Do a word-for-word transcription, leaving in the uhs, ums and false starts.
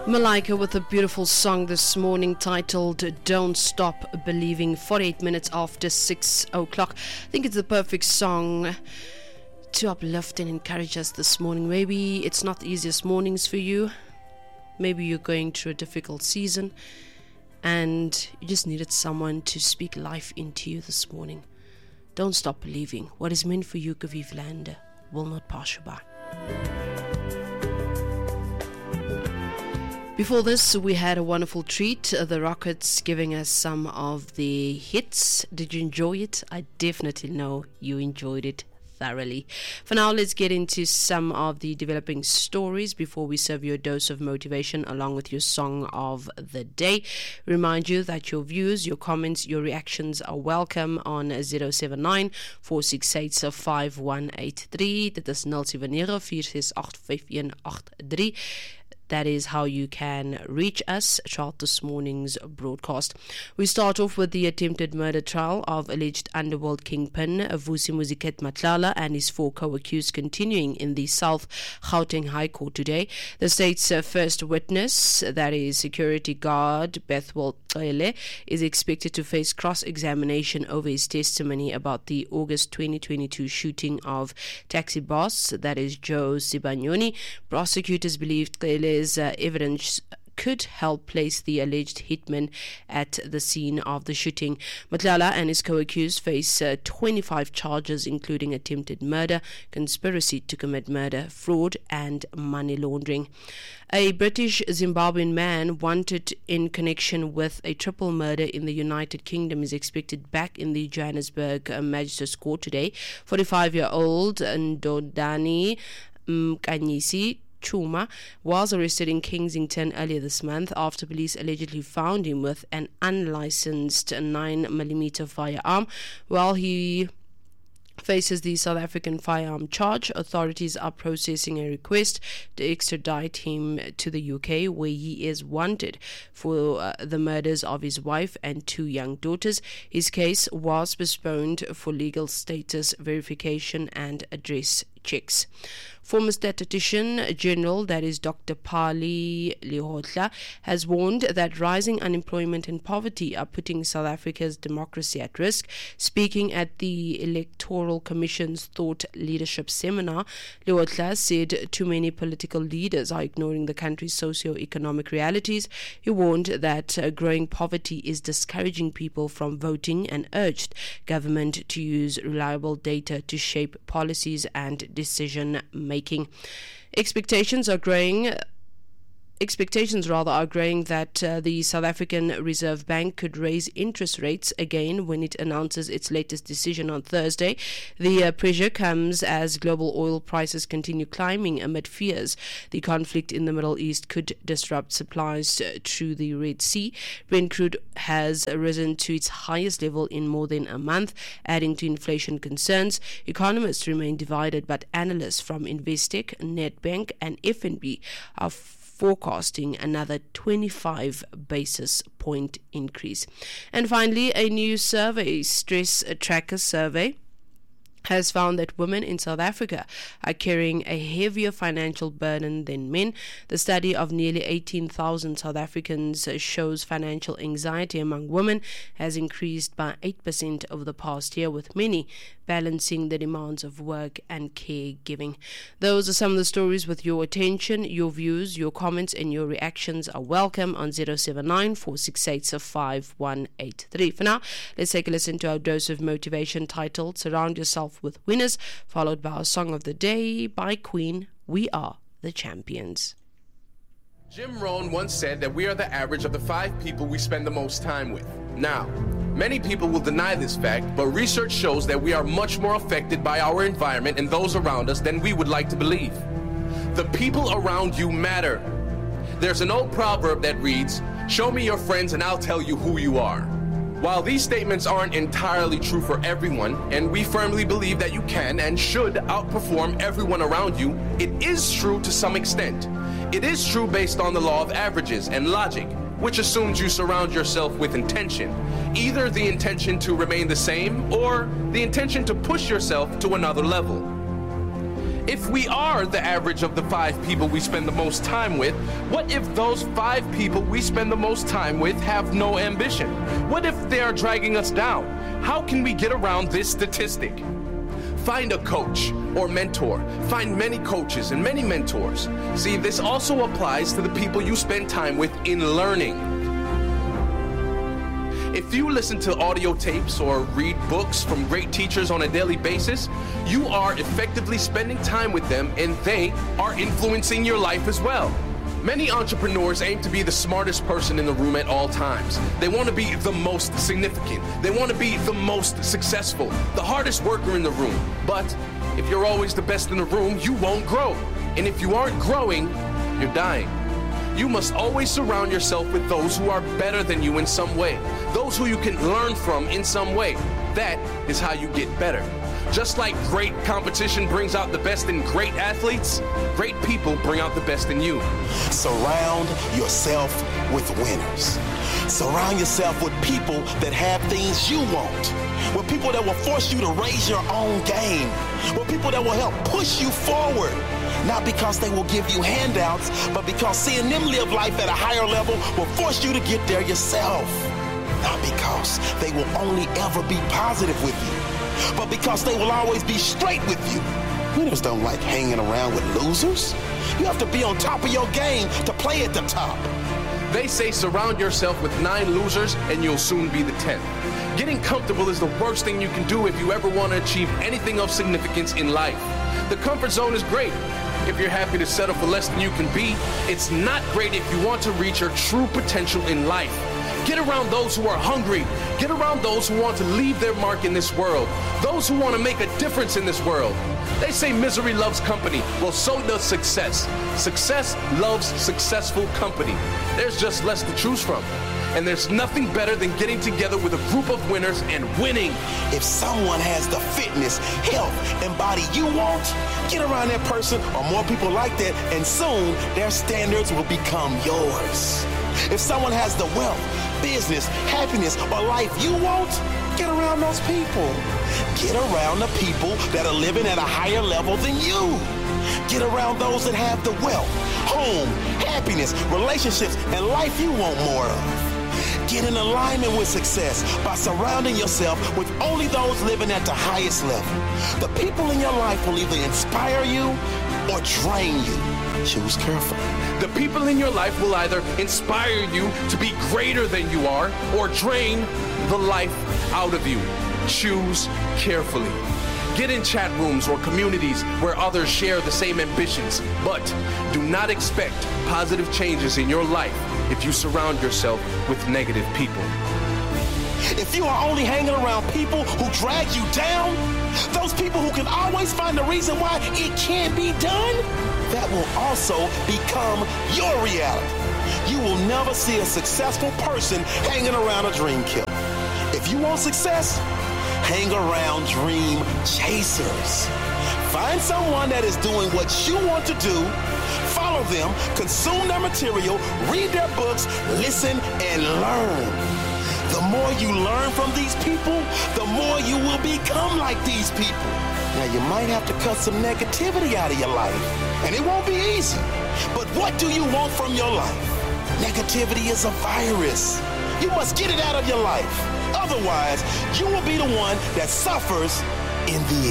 Malaika with a beautiful song this morning titled Don't Stop Believing, forty-eight minutes after six o'clock. I think it's the perfect song to uplift and encourage us this morning. Maybe it's not the easiest mornings for you. Maybe you're going through a difficult season and you just needed someone to speak life into you this morning. Don't stop believing. What is meant for you, Kaviv Land, will not pass you by. Before this, we had a wonderful treat, the Rockets giving us some of the hits. Did you enjoy it? I definitely know you enjoyed it thoroughly. For now, let's get into some of the developing stories before we serve you a dose of motivation along with your song of the day. Remind you that your views, your comments, your reactions are welcome on zero seven nine, four six eight, five one eight three. Dit is zero seven nine, four six eight, five one eight three. That is how you can reach us throughout this morning's broadcast. We start off with the attempted murder trial of alleged underworld kingpin Vusi Muziket Matlala and his four co-accused continuing in the South Gauteng High Court today. The state's uh, first witness, that is security guard Bethwell Cele, is expected to face cross-examination over his testimony about the August twenty twenty-two shooting of taxi boss, that is Joe Sibanyoni. Prosecutors believed Cele Uh, evidence could help place the alleged hitman at the scene of the shooting. Matlala and his co-accused face uh, twenty-five charges, including attempted murder, conspiracy to commit murder, fraud, and money laundering. A British Zimbabwean man wanted in connection with a triple murder in the United Kingdom is expected back in the Johannesburg uh, Magistrates Court today. forty-five-year-old Ndodani Mkanyisi Chuma was arrested in Kensington earlier this month after police allegedly found him with an unlicensed nine millimeter firearm. While he faces the South African firearm charge, authorities are processing a request to extradite him to the U K, where he is wanted for uh, the murders of his wife and two young daughters. His case was postponed for legal status verification and address checks. Former Statistician General, that is Doctor Pali Lihotla, has warned that rising unemployment and poverty are putting South Africa's democracy at risk. Speaking at the Electoral Commission's Thought Leadership Seminar, Lihotla said too many political leaders are ignoring the country's socio-economic realities. He warned that uh, growing poverty is discouraging people from voting and urged government to use reliable data to shape policies and decision making. Making. Expectations are growing. Expectations rather are growing that uh, the South African Reserve Bank could raise interest rates again when it announces its latest decision on Thursday. The uh, pressure comes as global oil prices continue climbing amid fears the conflict in the Middle East could disrupt supplies uh, through the Red Sea. Brent crude has risen to its highest level in more than a month, adding to inflation concerns. Economists remain divided, but analysts from Investec, Nedbank and F N B are forecasting another twenty-five basis point increase. And finally, a new survey, Stress Tracker Survey, has found that women in South Africa are carrying a heavier financial burden than men. The study of nearly eighteen thousand South Africans shows financial anxiety among women has increased by eight percent over the past year, with many balancing the demands of work and caregiving. Those are some of the stories with your attention. Your views, your comments and your reactions are welcome on zero seven nine, four six eight, five one eight three. For now, let's take a listen to our dose of motivation titled Surround Yourself with Winners, followed by our song of the day by Queen, We Are the Champions. Jim Rohn once said that we are the average of the five people we spend the most time with. Now, many people will deny this fact, but research shows that we are much more affected by our environment and those around us than we would like to believe. The people around you matter. There's an old proverb that reads, "Show me your friends and I'll tell you who you are." While these statements aren't entirely true for everyone, and we firmly believe that you can and should outperform everyone around you, it is true to some extent. It is true based on the law of averages and logic, which assumes you surround yourself with intention, either the intention to remain the same or the intention to push yourself to another level. If we are the average of the five people we spend the most time with, what if those five people we spend the most time with have no ambition? What if they are dragging us down? How can we get around this statistic? Find a coach or mentor. Find many coaches and many mentors. See, this also applies to the people you spend time with in learning. If you listen to audio tapes or read books from great teachers on a daily basis, you are effectively spending time with them and they are influencing your life as well. Many entrepreneurs aim to be the smartest person in the room at all times. They want to be the most significant. They want to be the most successful, the hardest worker in the room. But if you're always the best in the room, you won't grow. And if you aren't growing, you're dying. You must always surround yourself with those who are better than you in some way, those who you can learn from in some way. That is how you get better. Just like great competition brings out the best in great athletes, great people bring out the best in you. Surround yourself with winners. Surround yourself with people that have things you want, with people that will force you to raise your own game, with people that will help push you forward. Not because they will give you handouts, but because seeing them live life at a higher level will force you to get there yourself. Not because they will only ever be positive with you, but because they will always be straight with you. Winners don't like hanging around with losers. You have to be on top of your game to play at the top. They say surround yourself with nine losers and you'll soon be the tenth. Getting comfortable is the worst thing you can do if you ever want to achieve anything of significance in life. The comfort zone is great if you're happy to settle for less than you can be. It's not great if you want to reach your true potential in life. Get around those who are hungry. Get around those who want to leave their mark in this world. Those who want to make a difference in this world. They say misery loves company. Well, so does success. Success loves successful company. There's just less to choose from. And there's nothing better than getting together with a group of winners and winning. If someone has the fitness, health, and body you want, get around that person or more people like that, and soon their standards will become yours. If someone has the wealth, business, happiness, or life you want, get around those people. Get around the people that are living at a higher level than you. Get around those that have the wealth, home, happiness, relationships, and life you want more of. Get in alignment with success by surrounding yourself with only those living at the highest level. The people in your life will either inspire you or drain you. Choose carefully. The people in your life will either inspire you to be greater than you are or drain the life out of you. Choose carefully. Get in chat rooms or communities where others share the same ambitions, but do not expect positive changes in your life if you surround yourself with negative people. If you are only hanging around people who drag you down, those people who can always find a reason why it can't be done, that will also become your reality. You will never see a successful person hanging around a dream killer. If you want success, hang around dream chasers. Find someone that is doing what you want to do, follow them, consume their material, read their books, listen, and learn. The more you learn from these people, the more you will become like these people. Now, you might have to cut some negativity out of your life, and it won't be easy. But what do you want from your life? Negativity is a virus. You must get it out of your life. Otherwise, you will be the one that suffers in the end.